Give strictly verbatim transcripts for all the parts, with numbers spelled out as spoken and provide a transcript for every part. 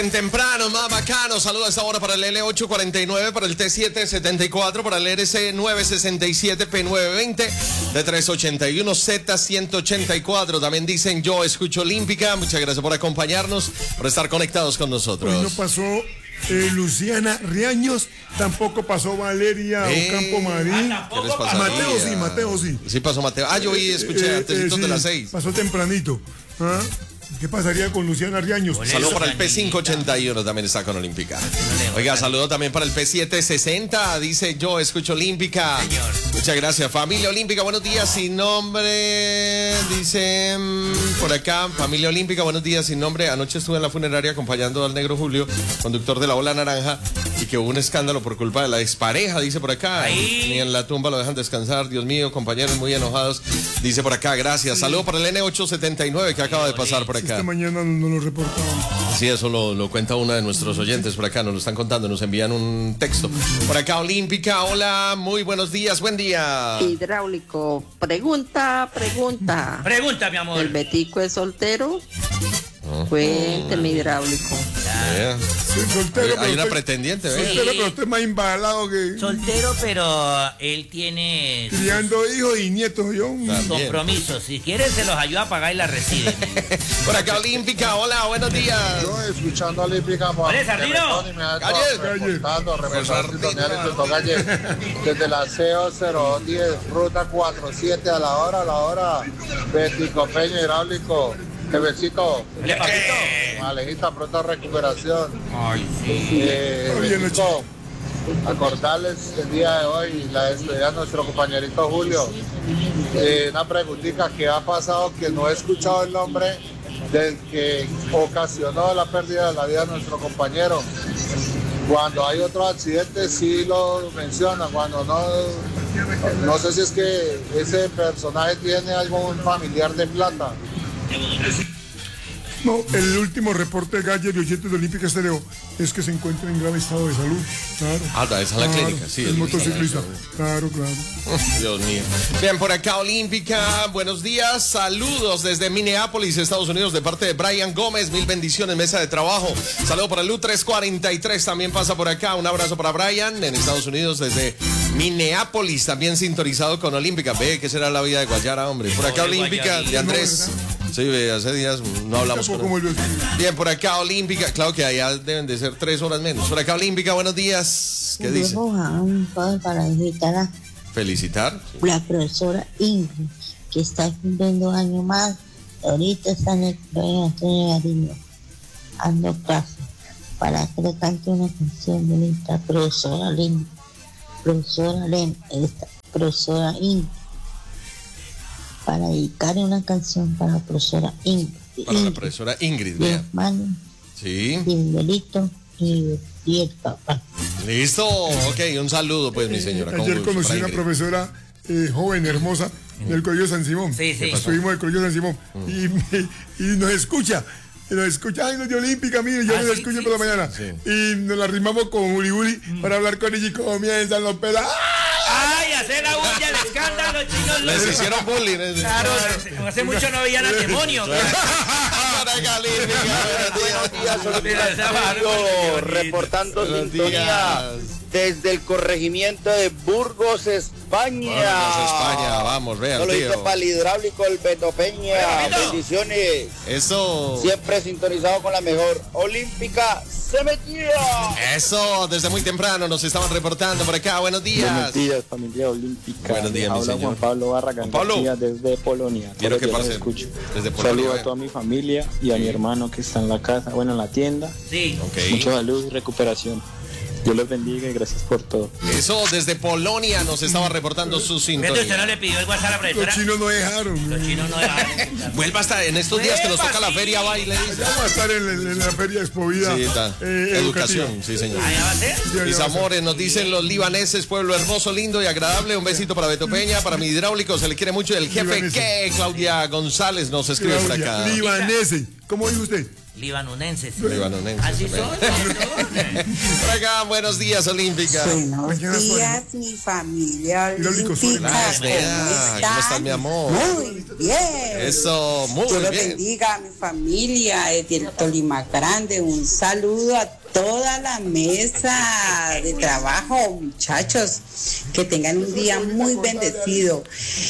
Temprano, más bacano. Saludos a esta hora para el L ocho cuarenta y nueve, para el T siete setenta y cuatro, para el R C nueve sesenta y siete, P nueve veinte, D tres ochenta y uno, Z ciento ochenta y cuatro. También dicen yo escucho Olímpica. Muchas gracias por acompañarnos, por estar conectados con nosotros. Hoy no pasó eh, Luciana Riaños, tampoco pasó Valeria Eh, Ocampo Marín. ¿Qué les pasaría? Mateo sí, Mateo sí. Sí pasó Mateo. Ah, yo hoy escuché Eh, antes eh, sí, de las seis. Pasó tempranito. ¿Ah? ¿Qué pasaría con Luciana Riaños? Saludo para el P cinco ochenta y uno, también está con Olímpica. Oiga, saludo también para el P siete sesenta, dice yo escucho Olímpica. Señor. Muchas gracias, familia Olímpica, buenos días, sin nombre, dice mm, por acá, familia Olímpica, buenos días, sin nombre. Anoche estuve en la funeraria acompañando al negro Julio, conductor de la Ola Naranja, y que hubo un escándalo por culpa de la expareja, dice por acá. Ahí. Ni en la tumba lo dejan descansar, Dios mío, compañeros muy enojados, dice por acá, gracias. Saludo para el N ocho setenta y nueve que acaba de pasar por acá. Esta mañana no lo reportaban. Sí, eso lo, lo cuenta uno de nuestros oyentes por acá, nos lo están contando, nos envían un texto. Por acá, Olímpica, hola, muy buenos días, buen día. Hidráulico, pregunta, pregunta. Pregunta, mi amor. ¿El Betico es soltero? Cuénteme, hidráulico. Eh, Sí, soltero, hay, pero hay una usted- pretendiente, ¿ves? Soltero, pero usted es más embalado que Soltero, pero él tiene sus criando hijos y nietos. Yo, También. compromisos. Si quiere, se los ayuda a pagar y la recibe. Por acá, Olímpica, hola, buenos días. Yo escuchando Olímpica, Oye, Sardino. Calle. reportando, reportando, Pues, sintonía en Tuto Calle, desde la C O cero diez, ruta cuarenta y siete a la hora, a la hora, Betico Peña Hidráulico, jefecito, ¿Le papito? Alejita, pronta recuperación. Ay, sí. Eh, Oye, Betico, acordarles el día de hoy la despedida de nuestro compañerito Julio. Eh, una preguntita, ¿qué ha pasado que no he escuchado el nombre del que ocasionó la pérdida de la vida de nuestro compañero? Cuando hay otros accidentes sí lo menciona, cuando no, no sé si es que ese personaje tiene algún familiar de plata. no, el último reporte de Galle de oyentes de Olímpica Estéreo es que se encuentra en grave estado de salud. Claro. Ah, esa es la Claro, clínica, sí. El motociclista. Claro, claro. Dios mío. Bien, por acá, Olímpica, buenos días, saludos desde Minneapolis, Estados Unidos, de parte de Brian Gómez, mil bendiciones, mesa de trabajo. Saludo para el U tres cuarenta y tres, también pasa por acá, un abrazo para Brian, en Estados Unidos, desde Minneapolis, también sintonizado con Olímpica. Ve, ¿qué será la vida de Guayara, hombre? Por acá, Pobre Olímpica, Guayarita. de Andrés. Sí, ve, hace días no hablamos con Tampoco él. volvió a escribir. Bien, por acá, Olímpica, claro que allá deben de ser tres horas menos. Por acá, Olímpica, buenos días. ¿Qué dice? Un poco para felicitar a Felicitar. la profesora Ingrid, que está cumpliendo año más. Ahorita está en el colegio Antonio Nariño, dando clase, para que le cante una canción bonita, profesora Linda, profesora Len, esta, profesora Ingrid, para dedicarle una canción para la profesora Ingrid, Para la Ingrid, profesora Ingrid, mi vea. hermano, Sí. Miguelito y, y el papá. Listo, ok, un saludo pues mi señora. con Ayer gusto, conocí para una Ingrid. profesora eh, joven, hermosa, del Colegio San Simón. Sí, sí. Estuvimos en el Colegio San Simón y, me- y nos escucha. Y nos escucha, ay, nos dio Olímpica, mire, yo Ah, nos sí, escucho sí, por la mañana. sí. Y nos la rimamos con Uri Uri para hablar con ella y comienzan los pelos. Ay, hacer la bulla, el escándalo, chinos. Les hicieron bullying. ¿eh? Claro, hace mucho no veían al demonio. Para acá, Olímpica, buenos días. Yo reportando Buenos sintonía días. desde el corregimiento de Burgos, España. Vámonos, España, vamos, vean, Solo dice tío. para el hidráulico el Beto Peña. Beto. Bendiciones. Eso, Siempre sintonizado con la mejor Olímpica. Se metió. eso, desde muy temprano nos estaban reportando por acá. Buenos días. Buenos días, familia olímpica. Buenos días, mi Habla señor. Juan Pablo Barragán Juan Pablo. García desde Polonia. Quiero Todos que los días pase. los escucho. Desde Polonia, Saludo vea. a toda mi familia y a mi hermano que está en la casa, bueno, en la tienda. Sí. Ok. Mucha salud y recuperación. Dios los bendiga y gracias por todo. Eso, desde Polonia nos estaba reportando su Beto, usted no sintonía. le pidió el WhatsApp a la Los profesora. chinos no dejaron. Los chinos no dejaron. Vuelva hasta en estos días que nos toca la Vuelva, feria sí. baile. Ya vamos a estar en, en- en la feria Expovida. Sí, está. eh, Educación, educativa. sí, señor. Allá va a ser. Ya, ya Mis va a ser. amores, nos dicen los libaneses, pueblo hermoso, lindo y agradable. Un besito para Beto Peña, para mi hidráulico, se le quiere mucho. El jefe Libanese. que Claudia González nos escribe por Claudia, acá. libanese. ¿Cómo dice usted? Libanonenses. Libanonenses. Así son. Por acá, buenos días, Olímpica. Buenos días, mi familia olímpica. Hola, Snea. ¿Cómo estás, mi amor? Muy bien. Eso, muy Dios los bien. bendiga a mi familia desde el Tolima Grande. Un saludo a toda la mesa de trabajo, muchachos. Que tengan un día muy bendecido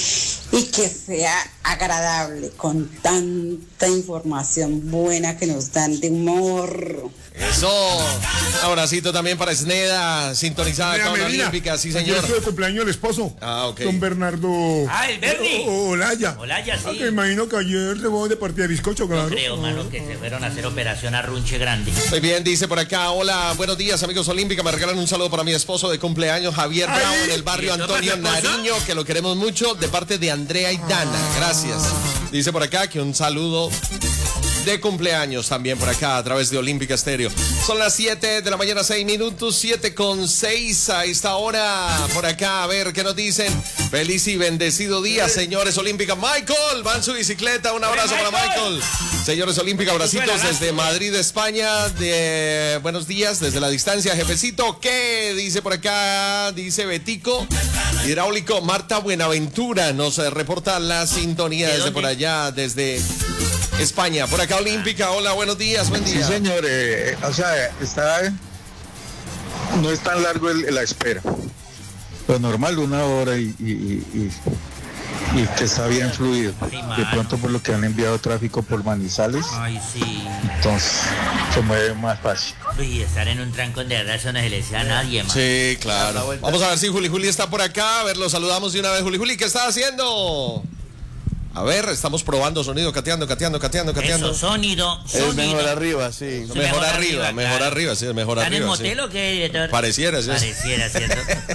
y que sea agradable con tanta información buena que nos dan de humor. Eso. Abracito también para Sneda, sintonizada Mira, con la Melina, Olímpica, sí, ayer señor. fue el cumpleaños del esposo. Ah, ok. Don Bernardo. Ah, el Bernie. O- o- Olaya. Olaya, sí. Ah, que imagino que ayer se fue de partida de bizcocho, claro. Creo, mano, que se fueron a hacer operación arrunche grande. Muy bien, dice por acá, hola, buenos días, amigos Olímpica, me regalan un saludo para mi esposo de cumpleaños, Javier Ay. Bravo, en el barrio ¿Y esto Antonio para tu esposa? Nariño, que lo queremos mucho, de parte de Andrea y Dana, gracias. Dice por acá que un saludo de cumpleaños también por acá a través de Olímpica Estéreo. Son las siete de la mañana, seis minutos, siete con seis a esta hora. Por acá, a ver qué nos dicen. Feliz y bendecido día, señores Olímpica. Michael, va en su bicicleta. Un abrazo para Michael. Señores Olímpica, abracitos desde Madrid, España. De buenos días desde la distancia, jefecito. ¿Qué dice por acá? Dice Betico. Hidráulico Marta Buenaventura nos eh, reporta la sintonía ¿De desde dónde? por allá, desde España. Por acá Olímpica, hola, buenos días, buen día. Sí, señor, eh, o sea, está, no es tan largo el- la espera. Lo normal, una hora y, y, y- y- y que está bien fluido. Sí, De mano. pronto por lo que han enviado tráfico por Manizales, Ay, sí. entonces se mueve más fácil. Uy, estar en un trancón de verdad, eso no se le desea a nadie, man. Sí, claro. Vamos a ver si Juli Juli está por acá. A ver, lo saludamos de una vez. Juli Juli, ¿qué está haciendo? A ver, estamos probando sonido, cateando, cateando, cateando, cateando. Eso, sonido, Es sonido. mejor arriba, sí. Eso, Mejor arriba, mejor claro. arriba, sí, es mejor ¿Están en arriba. sí. motel o qué, director? Pareciera, sí. Pareciera, ¿cierto?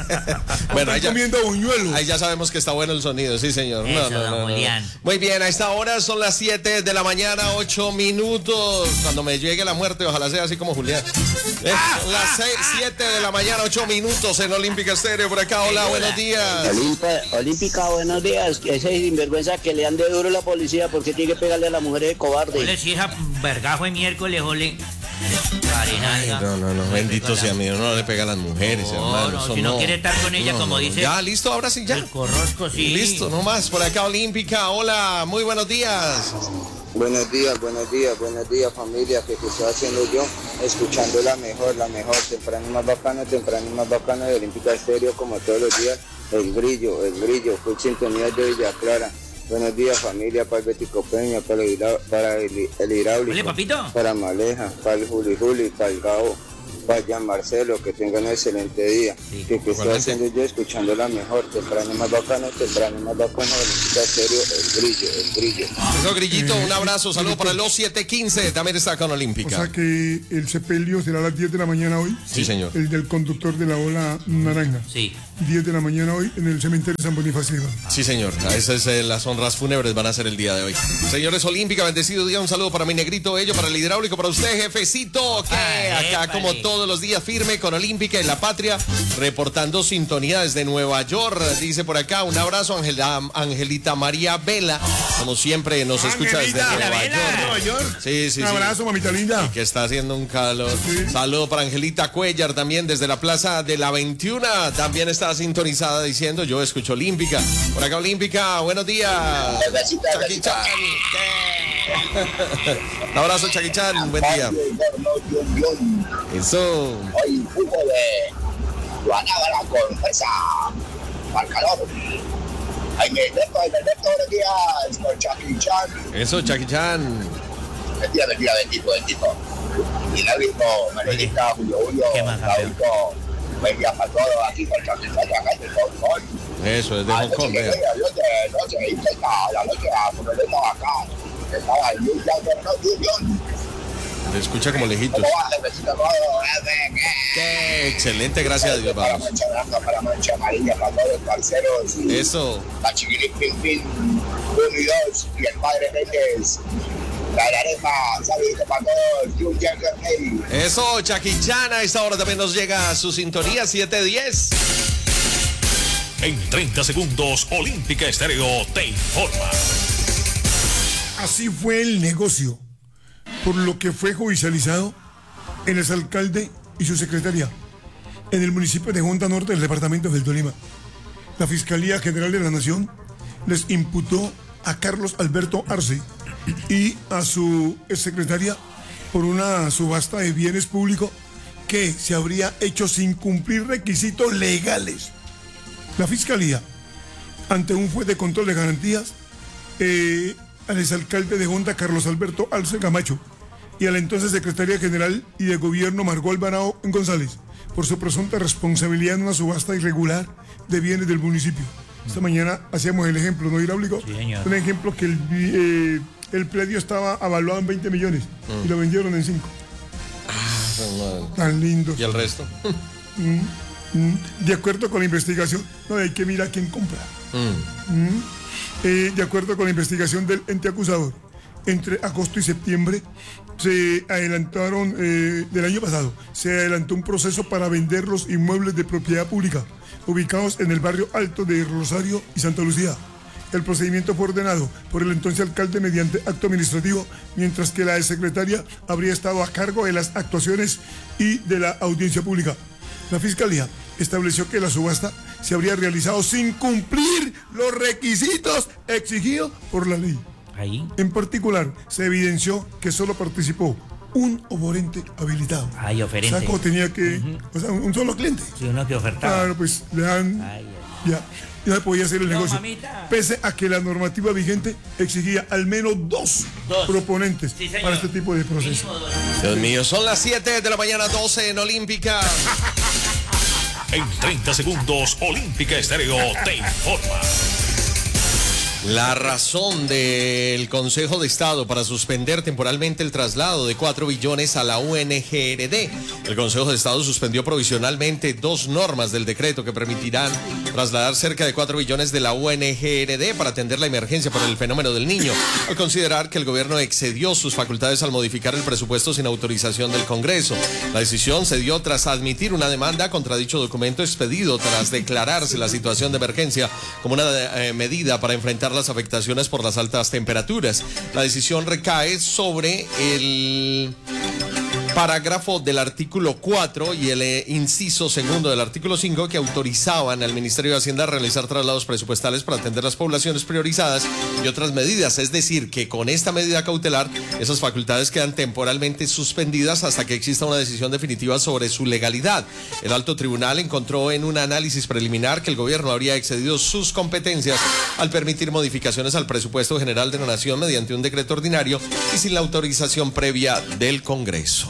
Bueno, ahí Están ya, comiendo buñuelos. ahí ya sabemos que está bueno el sonido, sí, señor. Eso, don Julián. Muy bien, a esta hora son las siete de la mañana, ocho minutos. Cuando me llegue la muerte, ojalá sea así como Julián. Es las siete de la mañana, ocho minutos en Olímpica Estéreo. Por acá, hola, buenos días. Olímpica, Olímpica, buenos días. Ese sinvergüenza que le dan de duro la policía porque tiene que pegarle a la mujer de cobarde. Ole, si esa vergajo de miércoles, ole. Carinalga. No, no, no, bendito sea mío, no le pega a las mujeres, No, hermano. no, eso si no quiere estar con ella, No, como no, no. dice- Ya, listo, ahora sí, ya. El corrosco, sí. Listo, no más. Por acá, Olímpica, hola, muy buenos días. Buenos días, buenos días, buenos días familia, que que estoy haciendo yo, escuchando la mejor, la mejor, temprano y más bacano, temprano y más bacano de Olímpica Estéreo, como todos los días, el brillo, el brillo, full sintonía de Villa Clara. Buenos días familia, para el Betico Peña, para el, hidra- para el, el hidráulico, Ole, papito. para Maleja, para el Juli Juli, para el Gabo, para Jean Marcelo, que tengan un excelente día. Sí, que que estoy igualmente. haciendo yo, escuchando la mejor, temprano y más bacano, temprano y más bacano de Olímpica Estéreo, el brillo, el brillo. Eso, Grillito, un abrazo, saludo para los siete quince, también está con O Olímpica. sea que el sepelio será a las diez de la mañana hoy. Sí, señor. El del conductor de la ola naranja. Sí. diez de la mañana hoy en el cementerio San Bonifacio. Sí, señor. Esas eh, las honras fúnebres van a ser el día de hoy. Señores Olímpica, bendecido día. Un saludo para mi negrito, ello, para el hidráulico, para usted, jefecito, que Ah, acá épale. como todos los días firme con Olímpica en la patria, reportando sintonía desde Nueva York. Dice por acá, un abrazo, Angela, Angelita María Vela, como siempre nos escucha desde Angelita. Nueva Vela. York. Nueva York. Sí, sí, Un sí. abrazo, mamita linda. Que está haciendo un calor. Saludo para Angelita Cuellar también desde la plaza de la veintiuno. También está sintonizada diciendo yo escucho Olímpica. Por acá Olímpica, buenos días. Chucky Chan. Un abrazo Chucky Chan, buen día. Eso. Hoy fútbol de Guanábana con fuerza, al calor. Ay, me meto, ay, me meto, buenos días, con Chucky Chan. Eso, Chucky Chan. Buen día, buen día, bendito, bendito. Y la mismo, Manerita, Julio, Julio, ¿Qué más, campeón? Raúlco. Buen día para todos aquí con Chucky Chan, acá en el Hong Eso, es de Hong Kong, vea. La noche, la noche, como le estaba acá, estaba el New York, no, New York. Se escucha como lejitos. ¿Cómo va, jefecito Rodo? Qué excelente, gracias a Dios, Para vamos. mancha blanca, para mancha amarilla, para todos los parceros. Y Eso. la chiquilín, pin, pin, uno y dos, y el padre Méndez. La arepa, saludito para todos. Jun Jagger, hey. Eso, Chucky Chan, a esta hora también nos llega su sintonía siete diez. En treinta segundos, Olímpica Estéreo te informa. Así fue el negocio. por lo que fue judicializado el exalcalde y su secretaria en el municipio de Honda Norte del departamento del Tolima. La Fiscalía General de la Nación les imputó a Carlos Alberto Arce y a su secretaria por una subasta de bienes públicos que se habría hecho sin cumplir requisitos legales. La Fiscalía, ante un juez de control de garantías, eh, al exalcalde de Honda, Carlos Alberto Arce Camacho, y a la entonces secretaria general y de gobierno, Margot Alvarado González, por su presunta responsabilidad en una subasta irregular de bienes del municipio. Esta mañana hacíamos el ejemplo, ¿no, hidráulico? Sí, señor. Un ejemplo que el, eh, el predio estaba evaluado en veinte millones mm. y lo vendieron en cinco. Ah, tan lindo. ¿Y el resto? Mm, mm. De acuerdo con la investigación, no hay que mirar quién compra. Mm. Mm. Eh, de acuerdo con la investigación del ente acusador, entre agosto y septiembre se adelantaron, eh, del año pasado, se adelantó un proceso para vender los inmuebles de propiedad pública ubicados en el barrio Alto de Rosario y Santa Lucía. El procedimiento fue ordenado por el entonces alcalde mediante acto administrativo, mientras que la secretaria habría estado a cargo de las actuaciones y de la audiencia pública. La Fiscalía estableció que la subasta se habría realizado sin cumplir los requisitos exigidos por la ley. Ahí. En particular, se evidenció que solo participó un oferente habilitado. Ay, oferente. O sea, como tenía que, uh-huh. o sea, un, un solo cliente. Sí, uno que ofertaba. Claro, pues le dan, ay, ay. ya, ya se podía hacer el no, negocio. Mamita. Pese a que la normativa vigente exigía al menos dos, dos. proponentes sí, para este tipo de proceso. Dios mío, son las siete de la mañana, doce en Olímpica. En treinta segundos, Olímpica Estéreo te informa. La razón del Consejo de Estado para suspender temporalmente el traslado de cuatro billones a la U N G R D. El Consejo de Estado suspendió provisionalmente dos normas del decreto que permitirán trasladar cerca de cuatro billones de la U N G R D para atender la emergencia por el fenómeno del Niño, al considerar que el gobierno excedió sus facultades al modificar el presupuesto sin autorización del Congreso. La decisión se dio tras admitir una demanda contra dicho documento expedido tras declararse la situación de emergencia como una eh, medida para enfrentar las afectaciones por las altas temperaturas. La decisión recae sobre el parágrafo del artículo cuatro y el eh, inciso segundo del artículo cinco que autorizaban al Ministerio de Hacienda a realizar traslados presupuestales para atender las poblaciones priorizadas y otras medidas. Es decir, que con esta medida cautelar, esas facultades quedan temporalmente suspendidas hasta que exista una decisión definitiva sobre su legalidad. El alto tribunal encontró en un análisis preliminar que el gobierno habría excedido sus competencias al permitir modificaciones al presupuesto general de la Nación mediante un decreto ordinario y sin la autorización previa del Congreso.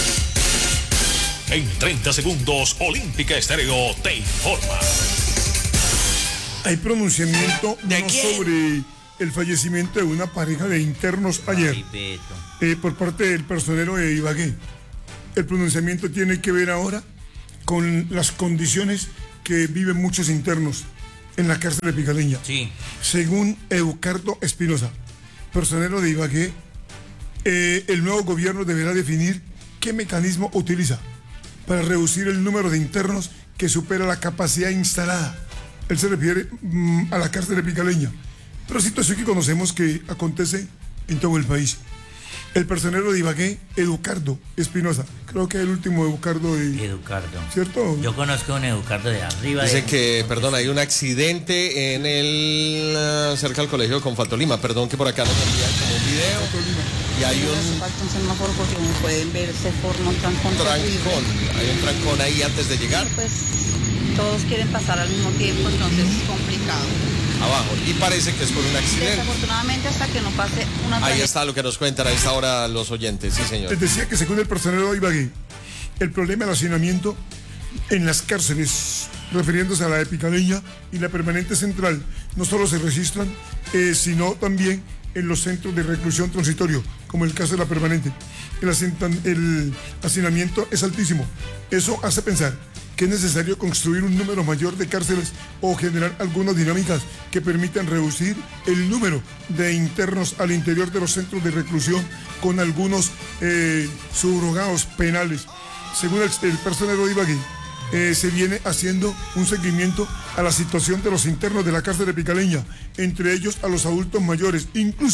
En treinta segundos, Olímpica Estéreo te informa. Hay pronunciamiento no sobre el fallecimiento de una pareja de internos ayer eh, por parte del personero de Ibagué. El pronunciamiento tiene que ver ahora con las condiciones que viven muchos internos en la cárcel de Picaleña. Sí. Según Eucardo Espinosa, personero de Ibagué, eh, el nuevo gobierno deberá definir qué mecanismo utiliza para reducir el número de internos que supera la capacidad instalada. Él se refiere mmm, a la cárcel de Picaleña, pero situación que conocemos que acontece en todo el país. El personero de Ibagué, Educardo Espinosa, creo que es el último Educardo de... Educardo. ¿Cierto? Yo conozco a un Educardo de arriba. Dice de... que, perdón, hay un accidente en el... Uh, cerca del colegio de Confaltolima, perdón que por acá nos envían como un video. Y hay un... Falta un semáforo porque como pueden ver se forma un trancón. Trancón, hay un trancón ahí antes de llegar. Sí, pues todos quieren pasar al mismo tiempo, entonces es complicado. Abajo, y parece que es por un accidente. Desafortunadamente hasta que no pase una... Ahí está lo que nos cuentan a esta hora los oyentes, sí señor. Les decía que según el personero de Ibagué, el problema del hacinamiento en las cárceles, refiriéndose a la de Picaleña y la permanente central, no solo se registran, eh, sino también en los centros de reclusión transitorio, como el caso de la permanente. El, el hacinamiento es altísimo. Eso hace pensar que es necesario construir un número mayor de cárceles o generar algunas dinámicas que permitan reducir el número de internos al interior de los centros de reclusión con algunos eh, subrogados penales. Según el, el personero de Ibagué, eh, se viene haciendo un seguimiento a la situación de los internos de la cárcel de Picaleña, entre ellos a los adultos mayores. Incluso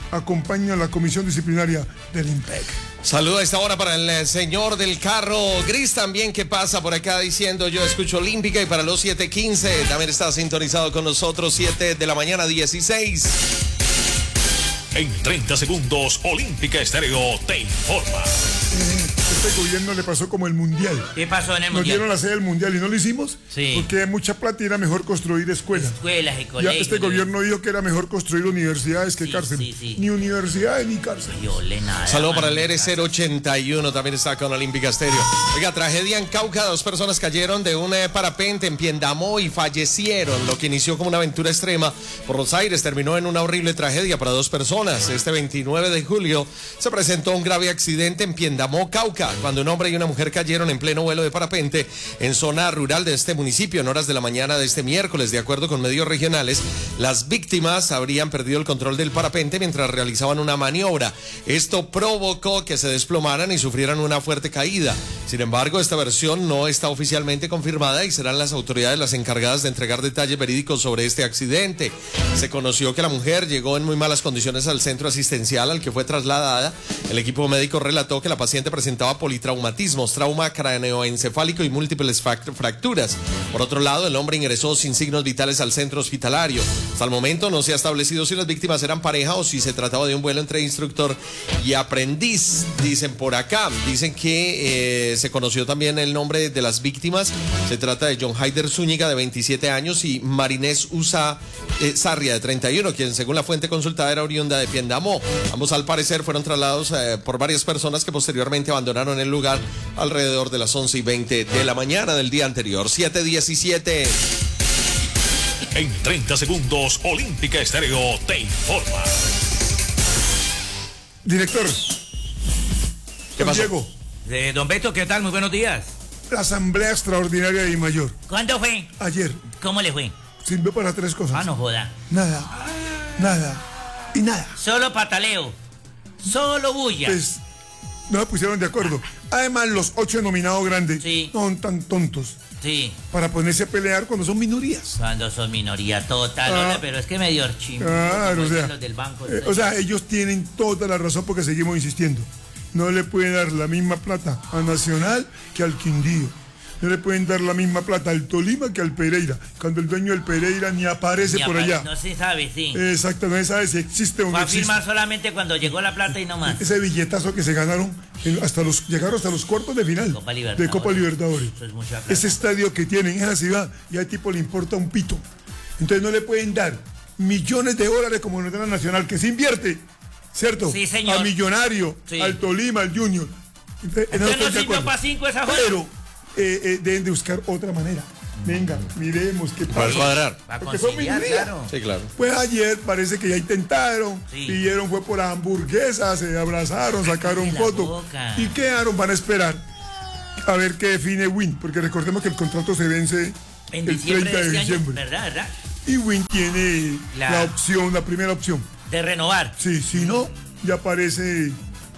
acompaña a la comisión disciplinaria del IMPEC. Saludo a esta hora para el señor del carro gris también, que pasa por acá diciendo yo escucho Olímpica, y para los siete quince también está sintonizado con nosotros, siete de la mañana dieciséis. En treinta segundos, Olímpica Estéreo te informa. Este gobierno le pasó como el mundial. ¿Qué pasó en el Nos mundial? dieron la sede del mundial y no lo hicimos. Sí. Porque hay mucha plata y era mejor construir escuelas. Escuelas y Ya colegios. este gobierno dijo que era mejor construir universidades que Sí, cárcel. sí, sí. Ni universidades ni cárcel. Viole nada, Saludo mano. para el R cero ochenta y uno, también está con Olímpica Estéreo. Oiga, tragedia en Cauca, dos personas cayeron de un eh, parapente en Piendamó y fallecieron. Lo que inició como una aventura extrema por los aires terminó en una horrible tragedia para dos personas. Este veintinueve de julio se presentó un grave accidente en Piendamó, Cauca, cuando un hombre y una mujer cayeron en pleno vuelo de parapente en zona rural de este municipio en horas de la mañana de este miércoles. De acuerdo con medios regionales, las víctimas habrían perdido el control del parapente mientras realizaban una maniobra. Esto provocó que se desplomaran y sufrieran una fuerte caída. Sin embargo, esta versión no está oficialmente confirmada y serán las autoridades las encargadas de entregar detalles verídicos sobre este accidente. Se conoció que la mujer llegó en muy malas condiciones al centro asistencial al que fue trasladada. El equipo médico relató que la paciente presentaba politraumatismos, trauma craneoencefálico y múltiples fracturas. Por otro lado, el hombre ingresó sin signos vitales al centro hospitalario. Hasta el momento no se ha establecido si las víctimas eran pareja o si se trataba de un vuelo entre instructor y aprendiz. Dicen por acá, dicen que eh, se conoció también el nombre de las víctimas. Se trata de John Haider Zúñiga, de veintisiete años, y Marinés Usa eh, Sarria, de treinta y uno, quien según la fuente consultada era oriunda de Piendamó. Ambos al parecer fueron trasladados eh, por varias personas que posteriormente abandonaron el lugar alrededor de las once y veinte de la mañana del día anterior. siete diecisiete. En treinta segundos, Olímpica Estéreo te informa. Director. ¿Qué pasó? Diego. Eh, don Beto, ¿qué tal? Muy buenos días. La asamblea extraordinaria de Mayor. ¿Cuándo fue? Ayer. ¿Cómo le fue? Sirvió para tres cosas. Ah, no joda. Nada. Nada. Y nada. Solo pataleo. Solo bulla. Pues no se pusieron de acuerdo. Además, los ocho nominados grandes Sí. no son tan tontos Sí. para ponerse a pelear cuando son minorías. Cuando son minoría total, Ah. hola, pero es que medio archivo. Claro, o sea, los del banco. eh, o sea, ellos tienen toda la razón porque seguimos insistiendo. No le pueden dar la misma plata a Nacional que al Quindío. No le pueden dar la misma plata al Tolima que al Pereira, cuando el dueño del Pereira ni aparece Ni por apare- allá. No se sabe, sí. Exacto, no se sabe si existe o Fue no a existe. firmar solamente cuando llegó la plata y no más. Ese billetazo que se ganaron, en- hasta los, llegaron hasta los cuartos de final Copa Libertadores. de Copa Libertadores. Eso es mucha plata. Ese estadio que tienen en esa ciudad, y al tipo le importa un pito. Entonces no le pueden dar millones de dólares como nos da la Nacional, que se invierte, ¿cierto? Sí, señor. A Millonario, Sí. al Tolima, al Junior. Entonces, en eso Entonces estoy no de sirvió acuerdo. para cinco esa joda. Pero eh, eh, deben de buscar otra manera. Venga, miremos qué Para pasa. cuadrar. Va a Porque son conciliar, minoría. claro. Sí, claro. Pues ayer parece que ya intentaron, Sí. pidieron fue por hamburguesas, se abrazaron, sacaron la fotos boca. y quedaron, van a esperar a ver qué define Win, porque recordemos que el contrato se vence En el diciembre treinta de este año, diciembre. ¿verdad? ¿Verdad? Y Win tiene La- la... opción, la primera opción. De renovar. Sí, si no, ya aparece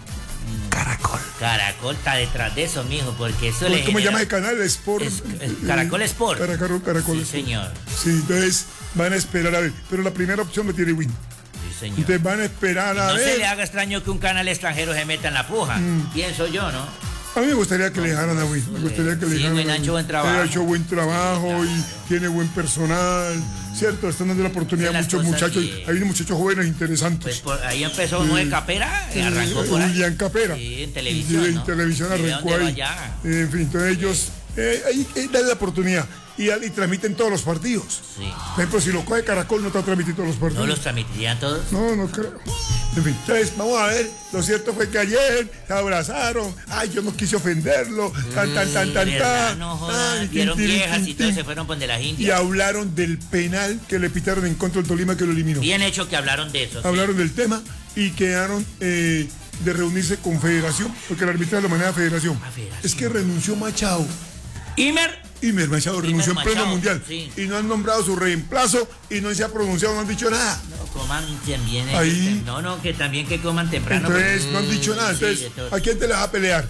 Caracol. Caracol está detrás de eso, mijo, porque eso le ¿Cómo se genera- llama el canal? Sport. Es- es Caracol Sport. Caracol, Caracol Sí, Sport. señor. Sí, entonces van a esperar a ver. Pero la primera opción lo tiene Win. Sí, señor. Entonces van a esperar a No se ver. le haga extraño que un canal extranjero se meta en la puja. Mm. Pienso yo, ¿no? A mí me gustaría que le dejaran a Win. Me gustaría que le Sí, dejaran Win a ha Win. hecho buen trabajo. Él ha hecho buen trabajo y tiene buen personal. ¿Cierto? Están dando la oportunidad a Las muchos cosas muchachos. que- Hay unos muchachos jóvenes interesantes. Pues por ahí empezó Noé Capera, y arrancó por ahí. Julián Capera. Sí, en televisión, Sí, ¿no? en televisión ¿De arrancó dónde va ahí. allá? En fin, entonces ellos eh, ahí eh, dan la oportunidad y, y transmiten todos los partidos. Sí. Por ejemplo, si lo coge Caracol, no te va a transmitir todos los partidos. ¿No los transmitirían todos? No, no creo. En fin, entonces vamos a ver. Lo cierto fue que ayer se abrazaron. Ay, yo no quise ofenderlo. Tan, tan, tan, tan, ¿Verdad? tan. No jodan, Ay, vieron tin, tin, viejas tin, y todos tin. se fueron por de las Y Indias. hablaron del penal que le pitaron en contra del Tolima que lo eliminó. Bien hecho que hablaron de eso. sí. Hablaron del tema y quedaron eh, de reunirse con Federación, porque el arbitraje lo maneja Federación. Ah, Federación. Es que renunció Machado. Imer, Imer Machado renunció en pleno Machado, mundial. sí. Y no han nombrado su reemplazo y no se ha pronunciado, no han dicho nada. no coman también. Ahí. ellos, No, no, que también que coman temprano. Entonces porque- no han dicho nada. Sí, Entonces, de todo. ¿a quién te le vas a pelear? No,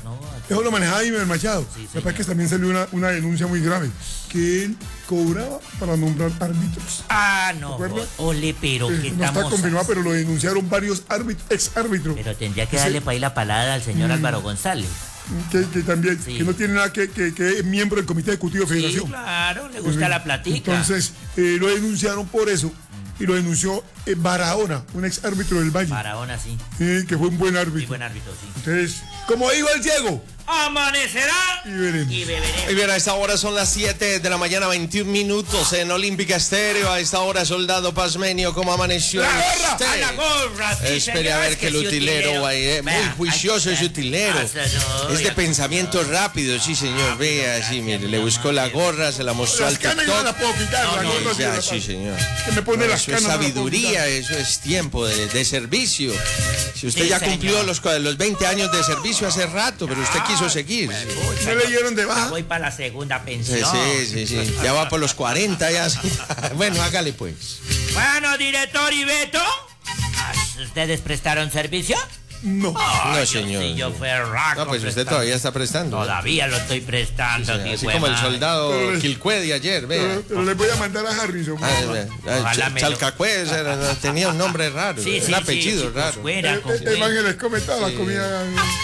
Eso lo manejaba Imer Machado. Sí, sí. Lo que también salió una, una denuncia muy grave, que él cobraba para nombrar árbitros. Ah, no, ole, pero eh, que no está confirmado, pero lo denunciaron varios árbitros, ex árbitros. Pero tendría que darle sí. para ir la palada al señor mm. Álvaro González. Que, que también, sí. que no tiene nada que, que, que es miembro del Comité Ejecutivo de Federación. Sí, claro, le gusta eh, la platica. Entonces, eh, lo denunciaron por eso. Y lo denunció eh, Barahona, un ex árbitro del Valle. Barahona, sí. Eh, que fue un buen árbitro. Sí, buen árbitro, sí. Entonces, como dijo el ciego, amanecerá y veremos. Y beberemos. Y bien, a esta hora son las siete de la mañana, veintiún minutos en Olímpica Estéreo. A esta hora, Soldado Pazmenio, ¿cómo amaneció? ¡La gorra! ¡A la gorra! Sí, espere a ver que el utilero, va eh, muy juicioso ese utilero. Es de pensamiento rápido, sí, señor. Vea, sí, mire, le buscó la gorra, se la mostró al TikTok. No la puedo quitar, no, la no, gorra ya, sí, señor. Que me pone no, las eso canas. Es sabiduría, eso es tiempo de, de servicio. Si usted sí, ya señor. cumplió los, los veinte años de servicio hace rato, pero usted quiso seguir. ¿Me le dieron de baja? Voy para la segunda pensión. Sí, sí, sí, sí. Ya va por los cuarenta, ya. Bueno, hágale pues. Bueno, director y Beto, ¿ustedes prestaron servicio? No. Oh, no, señor. Sí, yo fue raco. No, pues usted todavía está prestando. Todavía lo estoy prestando. Sí, así como el soldado Quilcue de ayer, vea. Pero, pero le voy a mandar a Harrison. Ah, Ch Chalcacue, lo... tenía un nombre raro, sí, un sí, apellido sí, raro. Fuera, el, el, el Ángeles comentaba, sí. comía...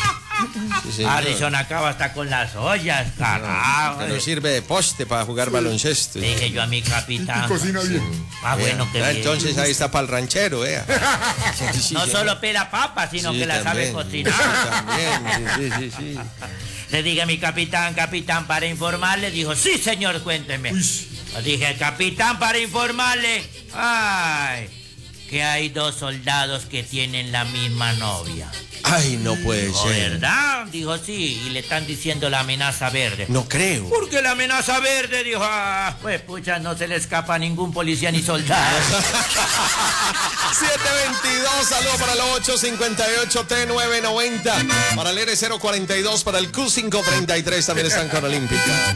Sí, Harrison acaba hasta con las ollas, carajo. Que no sirve de poste para jugar sí. baloncesto. Le dije yo a mi capitán. Y cocina bien. Ah, bueno, que bien. Entonces ahí está para el ranchero, vea. Sí, sí, no sí, solo pela papa, sino sí, que la también. sabe cocinar. También, sí, sí, sí, sí. Le dije a mi capitán, capitán, para informarle. Dijo, sí, señor, cuénteme. Le dije, capitán, para informarle. Ay, que hay dos soldados que tienen la misma novia. Ay, no puede Dijo, ser. ¿verdad? Dijo, sí, y le están diciendo la amenaza verde. No creo. Porque la amenaza verde, dijo, ah, pues pucha, no se le escapa a ningún policía ni soldado. siete veintidós, saludo para el ocho cincuenta y ocho T nueve noventa, para el R cero cuarenta y dos, para el Q cinco treinta y tres, también están con Olímpica.